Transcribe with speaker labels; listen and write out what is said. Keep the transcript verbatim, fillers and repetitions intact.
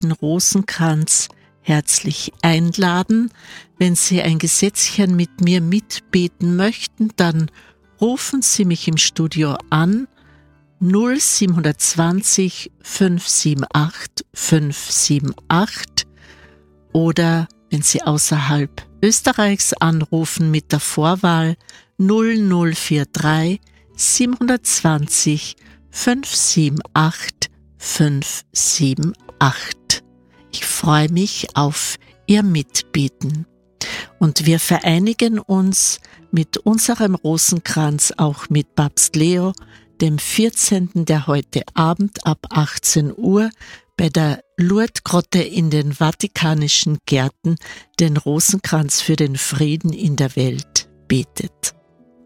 Speaker 1: heiligen Rosenkranz herzlich einladen. Wenn Sie ein Gesetzchen mit mir mitbeten möchten, dann rufen Sie mich im Studio an null sieben zwei null fünf sieben acht fünf sieben acht oder wenn Sie außerhalb Österreichs anrufen mit der Vorwahl null null vier drei sieben zwei null fünf sieben acht fünf sieben acht. Ich freue mich auf Ihr Mitbeten. Und wir vereinigen uns mit unserem Rosenkranz auch mit Papst Leo, dem vierzehnten, der heute Abend ab achtzehn Uhr bei der Lourdes-Grotte in den Vatikanischen Gärten den Rosenkranz für den Frieden in der Welt betet.